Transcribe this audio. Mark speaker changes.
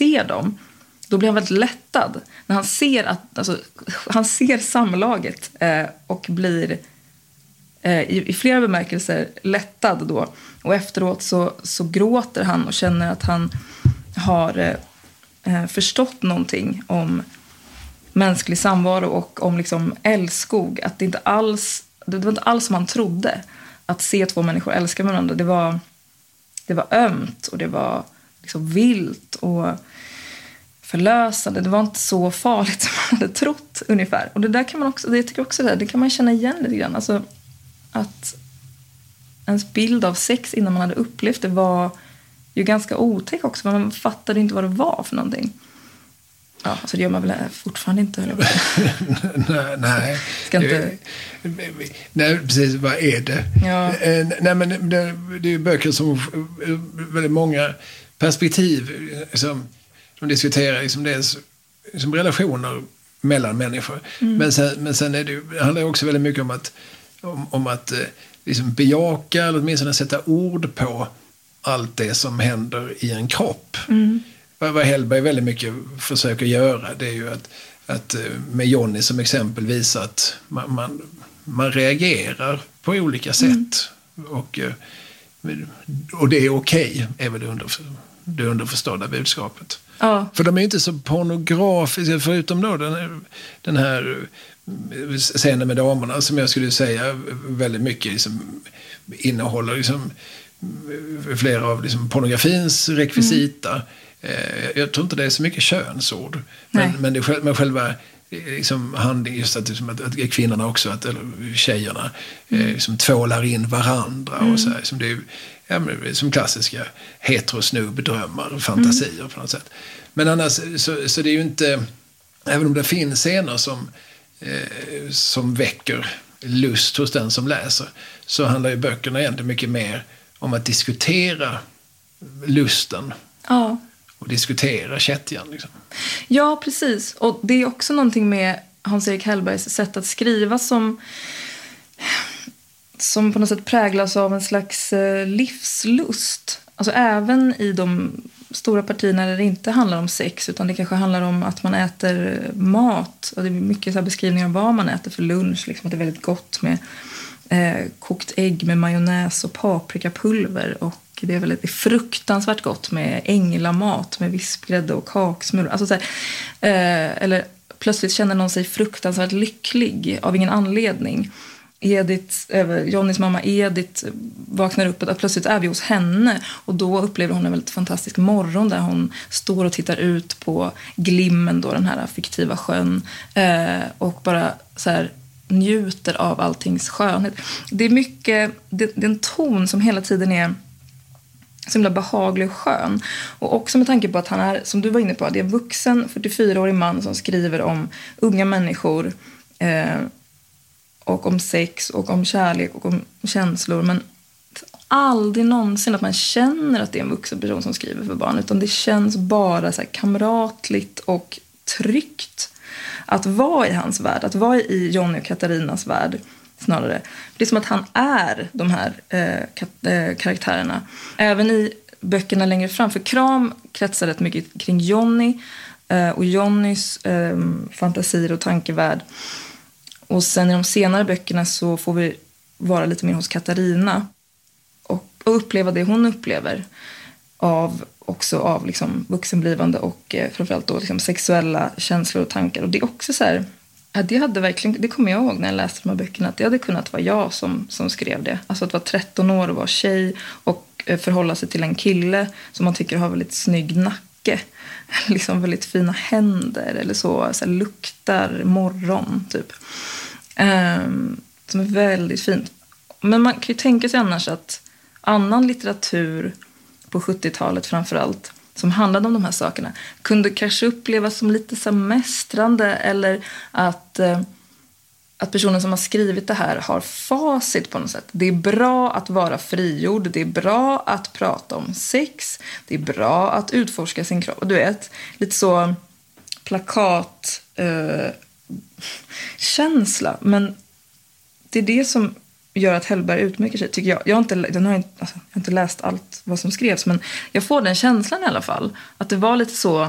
Speaker 1: ser dem, då blir han väldigt lättad. När han ser att, alltså, han ser samlaget och blir i flera bemärkelser lättad då. Och efteråt så gråter han och känner att han har förstått någonting om mänsklig samvaro och om liksom älskog. Att det var inte alls som han trodde att se två människor älska varandra. Det var ömt och det var liksom vilt och förlösande. Det var inte så farligt som man hade trott ungefär. Och det där kan man också, det tycker jag också det kan man känna igen lite grann. Alltså att ens bild av sex innan man hade upplevt det var ju ganska otäck också. Men man fattade inte vad det var för någonting. Ja, alltså det gör man väl fortfarande inte. Eller?
Speaker 2: Nej.
Speaker 1: Ska inte...
Speaker 2: Nej, precis. Vad är det?
Speaker 1: Ja.
Speaker 2: Nej, men det är ju böcker som väldigt många perspektiv som diskuterar liksom dels som relationer mellan människor. Men sen är det handlar det också väldigt mycket om att liksom bejaka eller åtminstone sätta ord på allt det som händer i en kropp. Vad Hellberg väldigt mycket försöker göra, det är ju att med Johnny som exempel visa att man reagerar på olika sätt. Och det är okej, är väl det underförstådda budskapet.
Speaker 1: Ja.
Speaker 2: För de är inte så pornografiska, förutom då den här scenen med damerna som jag skulle säga väldigt mycket liksom innehåller liksom flera av liksom pornografins rekvisita. Jag tror inte det är så mycket könsord. Men själva liksom handling, just att kvinnorna också, eller tjejerna liksom tvålar in varandra och så här, som det är som klassiska heterosnubbdrömmar och fantasier på något sätt. Men annars så det är ju inte, även om det finns scener som väcker lust hos den som läser, så handlar ju böckerna egentligen mycket mer om att diskutera lusten.
Speaker 1: Ja. Och
Speaker 2: diskutera kättjan liksom.
Speaker 1: Ja, precis. Och det är också någonting med Hans-Erik Hellbergs sätt att skriva som på något sätt präglas av en slags livslust. Alltså även i de stora partierna där det inte handlar om sex, utan det kanske handlar om att man äter mat. Och det är mycket så här beskrivningar av vad man äter för lunch. Liksom, att det är väldigt gott med kokt ägg med majonnäs och paprikapulver. Och det är väldigt fruktansvärt gott med änglamat med vispgrädde och kaksmör. Alltså så här, eller plötsligt känner någon sig fruktansvärt lycklig av ingen anledning. Johnnys mamma Edith vaknar upp och plötsligt är vi hos henne, och då upplever hon en väldigt fantastisk morgon där hon står och tittar ut på Glimmen då, den här fiktiva sjön, och bara så här njuter av alltings skönhet. Det är mycket, det är en ton som hela tiden är så himla behaglig och skön. Och också med tanke på att han är, som du var inne på, det är en vuxen 44-årig man som skriver om unga människor och om sex och om kärlek och om känslor, men aldrig någonsin att man känner att det är en vuxen person som skriver för barn, utan det känns bara så här kamratligt och tryggt att vara i hans värld, att vara i Johnny och Katarinas värld snarare. Det är som att han är de här karaktärerna. Även i böckerna längre fram, för Kram kretsar rätt mycket kring Johnny och Johnnys fantasier och tankevärld. Och sen i de senare böckerna så får vi vara lite mer hos Katarina och uppleva det hon upplever också av liksom vuxenblivande och framförallt då liksom sexuella känslor och tankar. Och det är också så här, det kommer jag ihåg när jag läste de här böckerna, att det hade kunnat vara jag som skrev det. Alltså att vara 13 år och vara tjej och förhålla sig till en kille som man tycker har väldigt snygg nacke, liksom väldigt fina händer eller så här, luktar morgon typ. Som är väldigt fint. Men man kan ju tänka sig annars att annan litteratur på 70-talet framförallt som handlade om de här sakerna kunde kanske upplevas som lite så mästrande, eller att personen som har skrivit det här har facit på något sätt. Det är bra att vara frigjord, det är bra att prata om sex, det är bra att utforska sin kropp. Du vet, lite så plakat känsla, men det är det som gör att Hellberg utmärker sig, tycker jag. Jag har inte läst allt vad som skrevs, men jag får den känslan i alla fall. Att det var lite så